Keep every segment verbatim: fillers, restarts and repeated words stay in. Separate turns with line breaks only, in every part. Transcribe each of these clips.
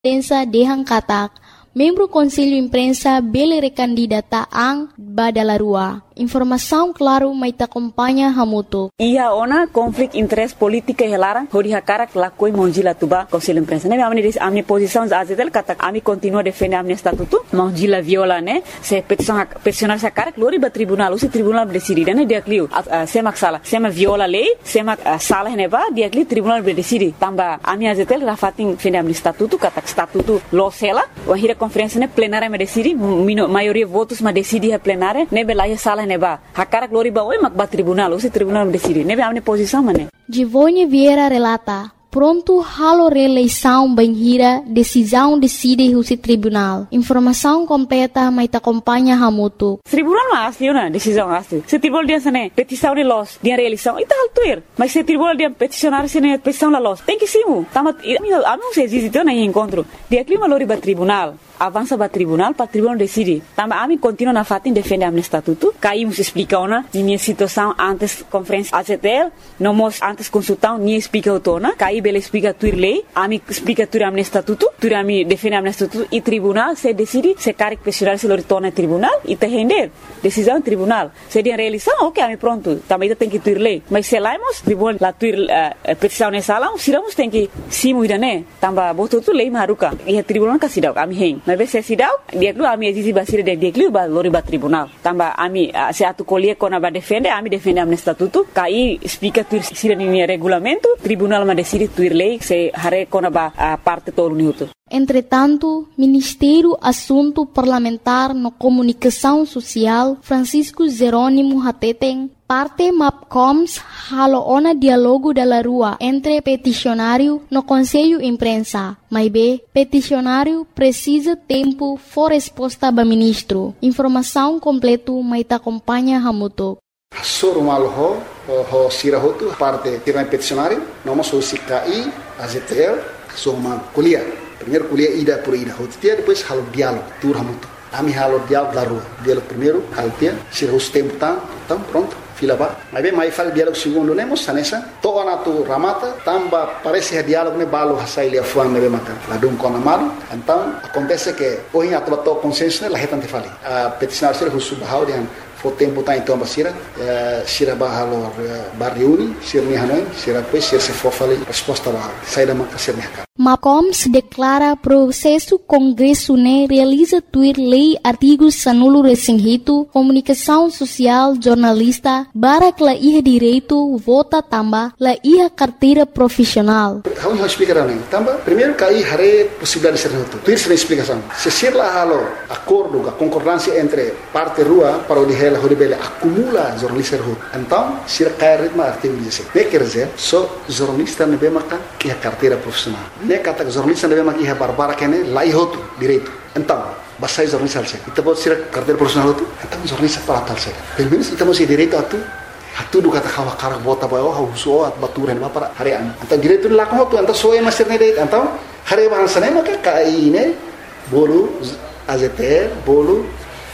imprensa dehan katak, membro Conselho Imprensa bele recandidata ang Badalarua. Informação claro mai ta acompanha hamuto.
Ia ona conflict interest politika helara hori hakara lakoi monjila tuba Conselho Imprensa. Ne amni amni posição azetel kata ami continua defender amni statuto monjila viola ne se petição peticionar sa cara glori ba tribunal usi tribunal decide ne dia clio sema sala sema viola lei sema sala neva dia clio tribunal decide tamba ami azetel rafatin defender amni statuto kata statuto lo sela o hira conferência ne plenária me decide maioria votos ma decide a plenária ne belaia sala neba hakara glori ba oi mak ba tribunal usi tribunal decide nebe amne posição mane
Givone Vieira relata pronto halo reeleição banhira decisão decide o tribunal informação completa mai ta acompanha hamuto
tribunal ma asli na decisão asli se tribunal dia sene petição de los dia reeleição ita altuir mas se tribunal dia peticionar sene petição la los tem que simu tamat ami se existe na encontro dia clima lori ba tribunal avança para tribunal, para tribunal decide. Também a mim continua na fatin defender a minha estatuto. Caímos explica ona, minha situação antes conferência A C T L, não mos antes consultar, nem explica o tona. Caí bela explica tua lei, a mim explica tua a minha estatuto, tua a mim defende a minha estatuto e tribunal se decide se carga pessoal se lo torna tribunal e te render. Decisão tribunal. Se de reeleição, ok, a mim pronto. Também tem que tua lei. Mas se laimos tribunal la tua uh, petição nessa sala, se lamos tem que simu ida né. Também botou tu lei maruca. E a tribunal casidau, a mim rei. Mas se sidau dia lu ami existe basir de dia lu ba lori ba tribunal tamba ami se atu colher kona ba defende ami defende am estatuto kai explica tu sira ni regulamento tribunal ma decide tu lei se hare kona ba parte todo minuto.
Entretanto, Ministério Assunto Parlamentar no Comunicação Social Francisco Jerônimo Hateten parte MAPCOMS halo ona dialogo da rua entre peticionário no Conselho Imprensa. Mas B, peticionário precisa tempo for resposta ba ministro. Informação completo mai ta acompanha hamuto.
Soro malho ho sirahotu parte tirang peticionário, nome so C K I, A Z T L, so man kuliah. Primeiro kuliah ida por ida hotia, depois halo diálogo, tur hamuto. Ami halo diálogo da rua. Diálogo primeiro, haltia, sira os tempo tá, então pronto. Fila ba. Mas bem, mais fala diálogo segundo nemos, sanessa. Toda na tu ramata, tamba parece que diálogo ne balo hasai lia fuan nebe maka. Ladum kona malu. Então acontece que hoje a tua consenso la retante fali. A peticionar ser husu bahau dia for tempo tá então basira, sira bahalo barriuni, sira ni hanoi, sira depois sira se for fali resposta ba. Sai da maka sira mercado.
MAPCOMS declara processo Congresso ne realiza tuir lei artigos sanulo resinghito, comunicação social, jornalista, barak la iha direito, vota tamba, la iha carteira profissional.
Vamos explicar né? Tamba, primeiro cai hare possibilidade de ser noto. Tuir sem explicação. Se ser lá halo acordo, a concordância entre parte rua para o dihela horibele acumula jornalista rua. Então, se cai ritmo artigo dezesseis. Ne quer dizer, só jornalista ne bemaka iha carteira profissional. Ne kata jornalista ne bemaka iha barbara kene la ihoto direito. Então, basai jornalista alse. Ita pode ser carteira profissional tu. Então jornalista para tal se. Pelo menos ita mesti direito atu. Atu do kata kawa karak bota ba oh huso at baturan ba para harian. Então direito la ko tu então so e master ne direito. Então hari bahasa ne maka kai ne bolu A Z T L bolu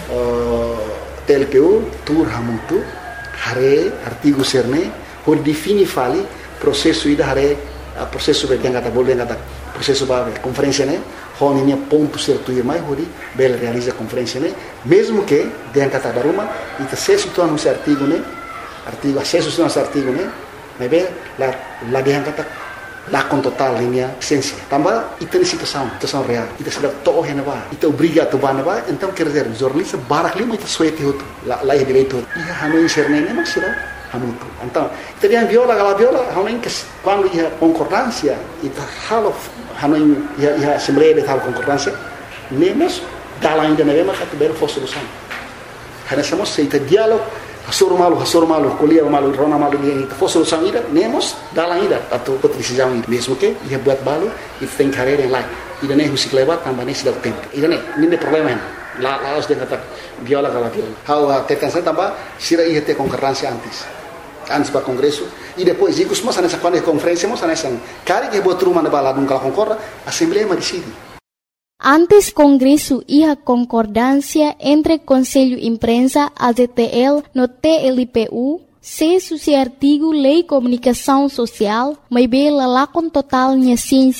T L P U tur hamutu hari artigo serne ho defini fali processo ida hari processo be kata bolu kata processo ba conferência ne hon ini ponto certo ir mais hori bel realiza conferência ne mesmo que den kata daruma ita se situan no artigo ne artigo acesso no artigo ne mas bem la la den kata la com total linha essência tamba ita situação situação real ita sudah toh henaba ita obriga tu banaba então quer dizer jornalista barak lima ita suete hotu la la direito ia hanoi serne ne mas sira hamutu então ita dia viola gala viola hanoi que quando ia concordância ita halo hanoi ia ia assembleia de tal concordância nemos dala ainda ne mas ata ber for solução hanasamos seita diálogo Hasur malu, hasur malu, kuliah malu, rona malu dia itu. For solução ida, nemos dalam ida atau decisão ida. Mesmo que ia buat balu, itu tem carreira yang lain. Ida ne musik lewat tambah ne sudah tempo. Ida ne, ini problema hen. La la harus dia kata viola kalau viola. How tekan saya tambah sira ia te konkurrensi antes. Antes para congresso e depois digo semua sana sa quando conferência mo sana san. Kari que buat rumah na bala nung kala concorda, assembleia ma decide.
Antes Congresso iha concordância entre Conselho Imprensa, A Z T L, no T L P U, se suci artigo Lei Comunicação Social, mas bela lá com total minha ciência.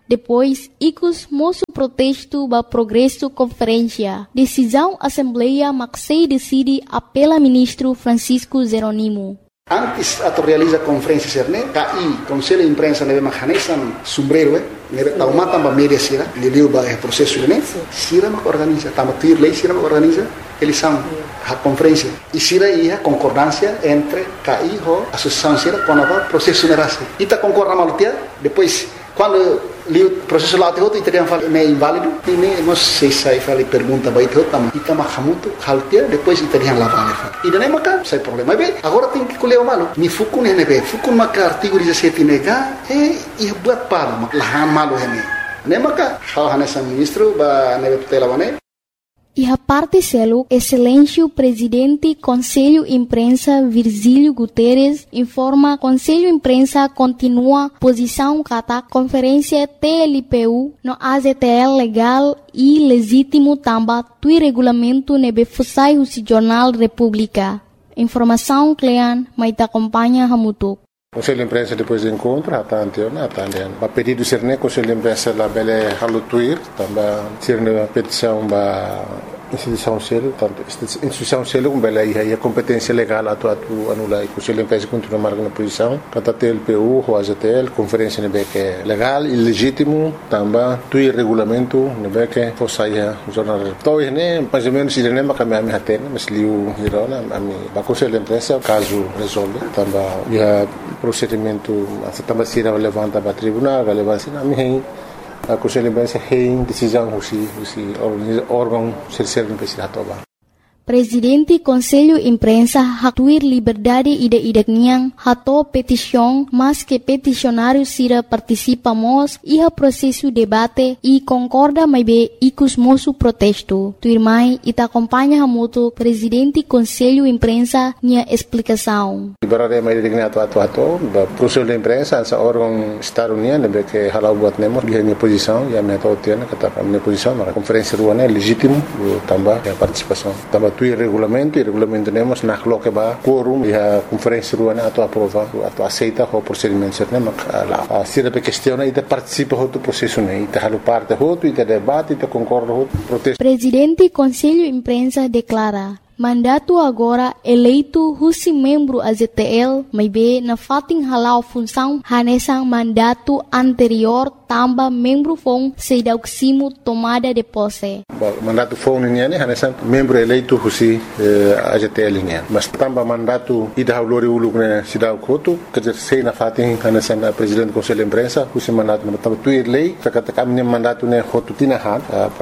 Depois, icos moço protesto ba progresso conferência. Decisão Assembleia Maxei decide apela ministro Francisco Jerônimo.
Antes de realizar a conferência cerne, K I, Conselho de Imprensa, neve mahanesan sombrero, neve taumatan ba media sira, liliu ba o processo ne, sira mak organiza, tama tuir lei sira mak organiza, eles são a conferência. E sira ia concordância entre K I e a associação sira com o processo nerase. E ta concorda malutia, depois quando o processo lá tem teriam falado é inválido, e nem nós sei sai fala pergunta vai ter tam e tam hamuto haltia depois teriam lá vale. E daí maca sai problema bem. Agora tem que colher o malo. Mi fukun ne be fukun maca artigo dezessete nega e e buat para mac lahan malo hene. Ne maca hal hanesa ministro ba ne tutela bane.
E a parte selo, excelência presidente Conselho Imprensa Virgílio Guterres informa Conselho Imprensa continua posição kata conferência T L P U no A Z T L legal e legítimo tamba tui regulamento nebe fusai o Jornal República. Informação Clean, mas te acompanha Hamutuk.
Conselho de Imprensa depois do encontro, até anteontem, até anteontem. A pedido de Serne, Conselho de Imprensa lá bele halutuir, também Serne a petição da instituição selo, tanto instituição selo como bele aí a competência legal atu atu anula e Conselho de Imprensa continua marcando na posição, kata T L P U, o A Z T L, conferência nebe que é legal e legítimo, também tui regulamento nebe que fosse aí o jornal. Então, né, mais ou menos se nem mais caminhar me atende, mas liu hirona, a mim, a Conselho de Imprensa caso resolve, também já procedimento também se levanta para tribunal, relevância na minha a Conselho de Imprensa tem decisão se se órgão terceiro não precisa tomar.
Presidente Conselho Imprensa hatuir liberdade ide idekniang hato petição, mas que peticionário sira participamos e a processo debate e concorda mais bem icos moço protesto. Tuirmai ita acompanha hamuto Presidente Conselho Imprensa nia explicação.
Liberdade mais idekniang ato ato ato, Conselho de Imprensa essa órgão Estado União lembra que halau buat nemos dia minha posição, ya minha tautiana kata minha posição, na conferência ruana é legítimo também a participação. Também tu regulamento e regulamento temos na coloca ba quórum e a conferência ruana ato aprova ato aceita o procedimento certo mas lá se a questão e participa do processo né e tá parte outro e debate e concorda outro protesto.
Presidente Conselho Imprensa declara mandato agora eleito husi membro A Z T L, mas bem na fating halau função hanesang mandato anterior tamba membro fong sedauksimo tomada de posse.
Mandato fong niya ni hanesang membro eleito husi A Z T L niya. Mas tamba mandato ida haulori uluk na sidaw koto kajer sei na fating hanesang presidente Conselho de Imprensa husi mandato na tamba tuir lei kakata kami mandato na hotu tinahan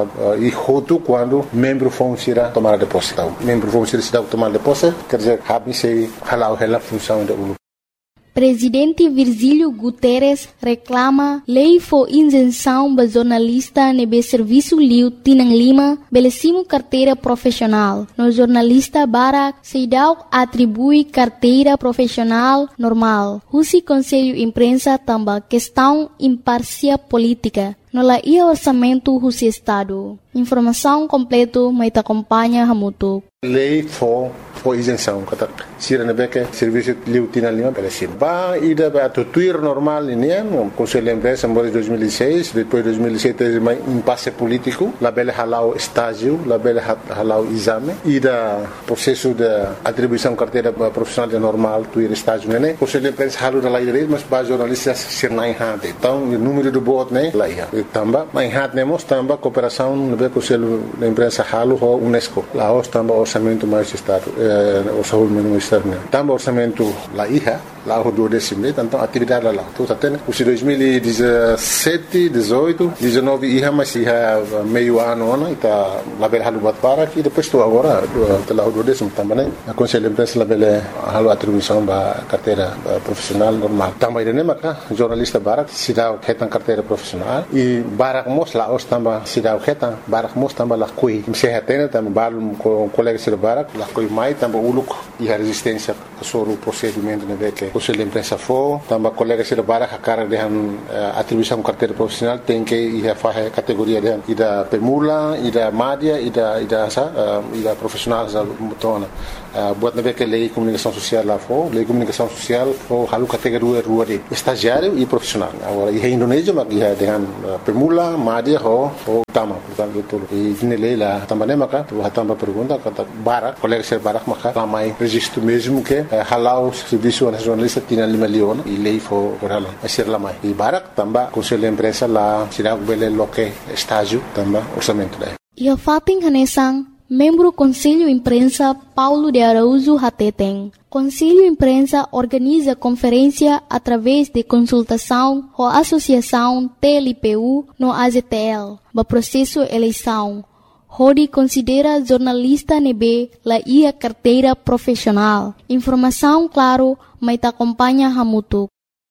e hotu quando membro fong sira tomada de posse. Vamos ser cidade tomar de posse, quer dizer, habe se halau ela função da U L U.
Presidente Virgílio Guterres reclama lei for isenção ba jornalista nebe serviço liu tinang lima belecimo carteira profissional. No jornalista Barak Seidau atribui carteira profissional normal. Husi Conselho Imprensa tamba questão imparcial política. No la ia orçamento Husi Estado. Informação completo mas te acompanha Hamutuk.
Lei for for isenção kata sira nebeke serviço liu tinang lima belecimo. Ba ida ba tuir normal ini no Conselho de Imprensa em dois mil e seis, depois dois mil e sete mais impasse político, la bele halau estágio, la bele halau exame, ida processo de atribuição carteira profissional de normal, tuir estágio né. Conselho de Imprensa halu da lei direito, mas ba jornalistas ser na enhate. Então, o número do voto né, lá ia. Tamba, mas enhate nemos tamba cooperação no Conselho de Imprensa halu ho UNESCO. Lá os tamba orçamento mais estado, eh, orçamento mais externo. Tamba orçamento lá ia. Lá o do décimo, então atividade lá. Então até os dois mil e dezessete, dezoito, dezenove ia mas ia meio ano ano está lá bela halu bat para que depois estou agora do lá o do décimo também a Conselho de Imprensa lá bela halu atribuição da carteira profissional normal. Também né maca jornalista Barak se dá retan carteira profissional e Barak mos lá os também se dá retan Barak mos também lá coi se retena também balo com colega se Barak lá coi mai também o look e a resistência sobre o procedimento né que Conselho de Imprensa for, também colegas se Barak a cara de atribuição carteira profissional tem que ir a fazer categoria de ida pemula, ida média, ida ida sa, ida profissional sa mutona. uh, buat nabe que lei comunicação social lá fora, lei comunicação social o halu categoria rua de estagiário e profissional. Agora e Indonésia mak ia dengan uh, pemula, media ho o utama, portanto betul. E ini lei lá também maka tu tambah pergunta kata barak, colega ser barak maka ramai registro mesmo que uh, halau serviço a jornalista tinha lima leon e lei fo orala. Asir lamai. E barak tambah conselho de empresa lá sirag bele loke estágio tambah orçamento daí.
E a Fatin Hanesang, membro Conselho Imprensa Paulo de Araújo Hateteng. Conselho Imprensa organiza conferência através de consultação com a Associação T L P U no A Z T L, no processo eleição. Rodi considera jornalista nebe la ia carteira profissional. Informação claro, mas te acompanha hamutuk.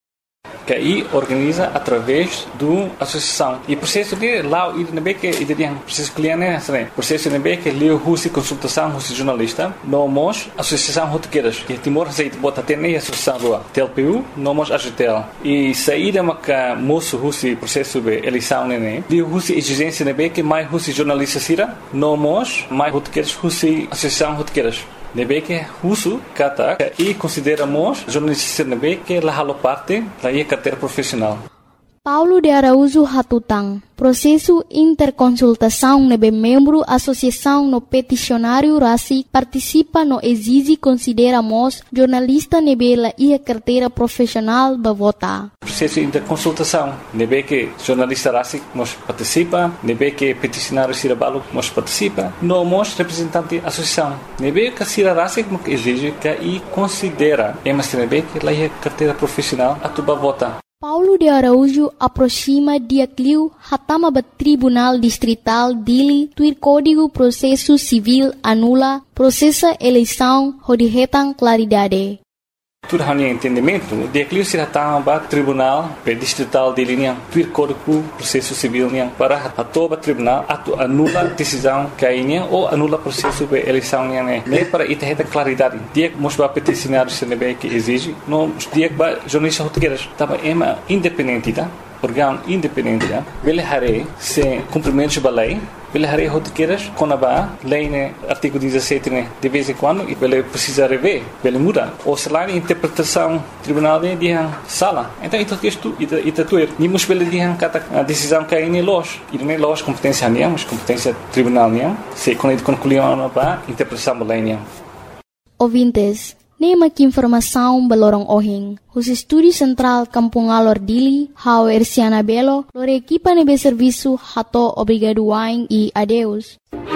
Que aí organiza através do associação e processo de lá o I que ele processo cliente né processo de que leu russo consultação russo jornalista nós associação rotequeiras que Timor aceita bota até nem associação rua T L P U nós A G T L e saída maca moço russo processo de eleição né leu russo exigência de que mais russo jornalista sira nós mais rotequeiras russo associação rotequeiras nebe que russo kata e consideramos jornalista nebe que la halo parte la ia carteira profissional.
Paulo de Araújo Hatutang, processo interconsultação nebe membro associação no peticionário Rasi participa no exige consideramos jornalista nebe la ia carteira profissional ba vota.
Processo interconsultação nebe que jornalista Rasi nos participa, nebe que peticionário Sirabalo nos participa, nós representante associação nebe que Sira Rasi nos exige que e considera emas nebe que la ia carteira profissional atuba vota.
Paulo de Araújo aproxima dia cliu hatama ba Tribunal Distrital Dili tuir Código Processo Civil anula processa eleição hodihetang claridade.
Tudo hanya entendimento, dia cliu se hatama ba Tribunal Distrital Dili niang tuir Código Processo Civil niang para atoba tribunal atu anula decisão kainya ou anula processo de eleição niang né. Nem para ita heta claridade. Dia mos ba peticionário se nebe que exige, no dia ba jornalista rotequeiras tava ema independente tá? Órgão independente tá? Vele hare se cumprimentos ba lei Ele harei rotequeiras com a lei né artigo dezessete né de vez em quando e ele precisa rever, ele muda. Ou se lá a interpretação tribunal né de sala. Então isso texto ita ita tuer. Nimos pela de kata a decisão que é los. E não é los competência né, mas competência tribunal né. Se quando ele concluiu para interpretação da lei né.
Ouvintes, nema que informação balorong ohing. Os estúdios central Kampung Alor Dili, hao Ersiana Belo, lore equipa nebe serviço hato obrigado wain e adeus.